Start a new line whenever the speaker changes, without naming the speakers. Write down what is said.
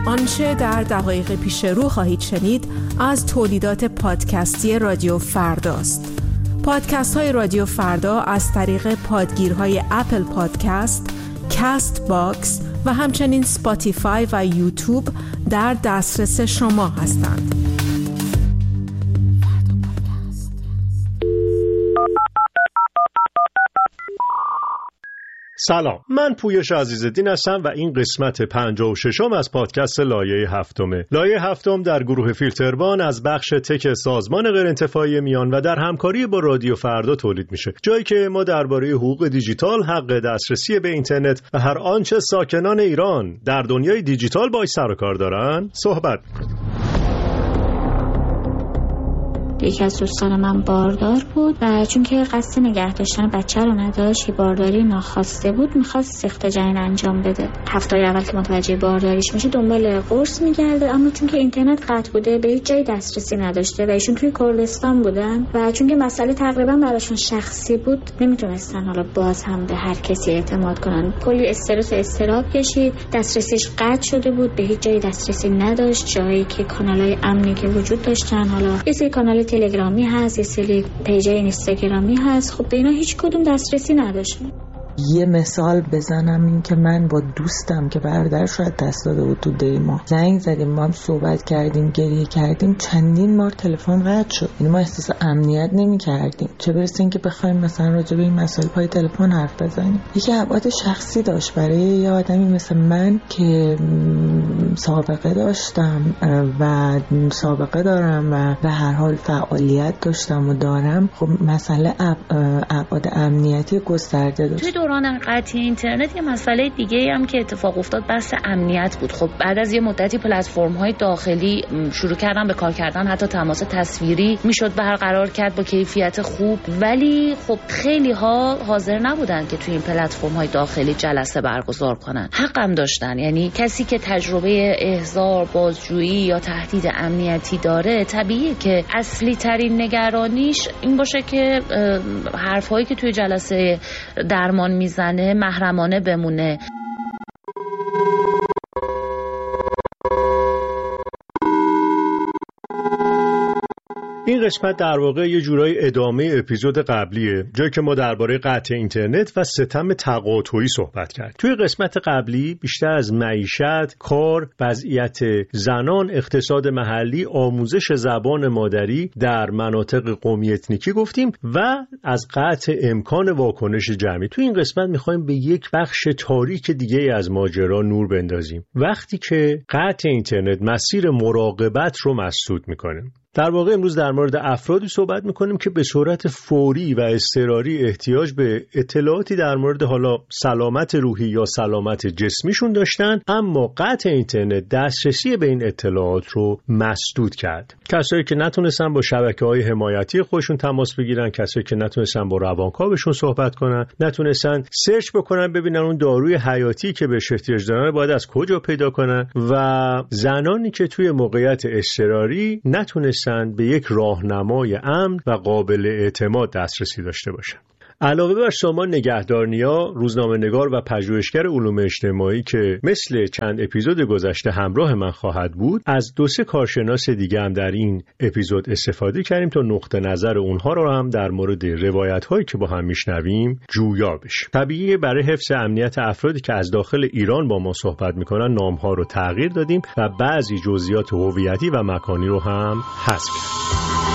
آنچه در دقایق پیش رو خواهید شنید از تولیدات پادکستی رادیو فرداست. پادکست های رادیو فردا از طریق پادگیرهای اپل پادکست، کست باکس و همچنین سپاتیفای و یوتیوب در دسترس شما هستند.
سلام، من پویش عزیزالدین هستم و این قسمت 56 از پادکست لایه هفتمه. لایه هفتم در گروه فیلتربان از بخش تک سازمان غیرانتفاعی میان و در همکاری با رادیو فردا تولید میشه، جایی که ما درباره حقوق دیجیتال، حق دسترسی به اینترنت و هر آنچه ساکنان ایران در دنیای دیجیتال باهاش سر و کار دارن صحبت می‌کنیم.
یکی از دوستان من باردار بود و چون که قصد نگه داشتن بچه رو نداشت، بارداری ناخواسته بود، میخواست سخت جنین انجام بده. هفته‌ی اول که متوجه بارداریش میشه دنبال قرص میگرده، اما چون که اینترنت قطع بوده به هیچ جای دسترسی نداشته و ایشون توی کردستان بودن و چون که مسئله تقریبا براشون شخصی بود نمیتونستن حالا باز هم به هر کسی اعتماد کنن. کلی استرس و اضطراب کشید، دسترسیش قطع شده بود، به هیچ جای دسترسی نداشت. جایی که کانالای امنی که وجود داشتن، حالا یه سری کانال تلگرامی هست، یه سری پیج اینستاگرامی هست، خب به اینا هیچ کدوم دسترسی نداشت.
یه مثال بزنم، این که من با دوستم که برادرش رو دست داده بود تو دیما زنگ زدیم، ما هم صحبت کردیم، گریه کردیم، چندین بار تلفن قطع شد. یعنی ما احساس امنیت نمی کردیم، چه برسه این که بخوایم مثلا راجع به این مسائل پای تلفن حرف بزنیم. یکی ابعاد شخصی داشت برای یه آدمی مثل من که سابقه داشتم و سابقه دارم و به هر حال فعالیت داشتم و دارم. خب مسئله ابعاد امنیتی گسترده داشت.
دوران قطعی اینترنت یه مسئله دیگه هم که اتفاق افتاد بحث امنیت بود. خب بعد از یه مدتی پلتفرم‌های داخلی شروع کردن به کار کردن، حتی تماس تصویری میشد برقرار کرد با کیفیت خوب، ولی خب خیلی ها حاضر نبودن که توی این پلتفرم‌های داخلی جلسه برگزار کنن. حقم داشتن، یعنی کسی که تجربه احضار، بازجویی یا تهدید امنیتی داره طبیعیه که اصلی ترین نگرانیش این باشه که حرفایی که توی جلسه درمان میزنه محرمانه بمونه.
این قسمت در واقع یه جورای ادامه اپیزود قبلیه، جایی که ما درباره قطع اینترنت و ستم تقاطعی صحبت کردیم. توی قسمت قبلی بیشتر از معیشت، کار، وضعیت زنان، اقتصاد محلی، آموزش زبان مادری در مناطق قومی اتنیکی گفتیم و از قطع امکان واکنش جمعی. توی این قسمت می‌خوایم به یک بخش تاریک دیگه از ماجرا نور بندازیم، وقتی که قطع اینترنت مسیر مراقبت رو مسدود می‌کنه. در واقع امروز در مورد افرادی صحبت میکنیم که به صورت فوری و اضطراری احتیاج به اطلاعاتی در مورد حالا سلامت روحی یا سلامت جسمیشون داشتن، اما قطع اینترنت دسترسی به این اطلاعات رو مسدود کرد. کسایی که نتونستن با شبکه‌های حمایتی خودشون تماس بگیرن، کسایی که نتونستن با روانکاوشون صحبت کنن، نتونستن سرچ بکنن ببینن اون داروی حیاتی که بهش احتیاج دارن باید از کجا پیدا کنن، و زنانی که توی موقعیت اضطراری نتونستن به یک راهنمای امن و قابل اعتماد دسترسی داشته باشند. علاوه بر سامان نگهدارنیا، روزنامه‌نگار و پژوهشگر علوم اجتماعی که مثل چند اپیزود گذشته همراه من خواهد بود، از 2-3 کارشناس دیگه هم در این اپیزود استفاده کردیم تا نقطه نظر اونها رو هم در مورد روایت‌هایی که با هم میشنویم جویا بشیم. طبیعیه برای حفظ امنیت افرادی که از داخل ایران با ما صحبت میکنن نام‌ها رو تغییر دادیم و بعضی جزئیات هویتی و مکانی رو هم حذف کردیم.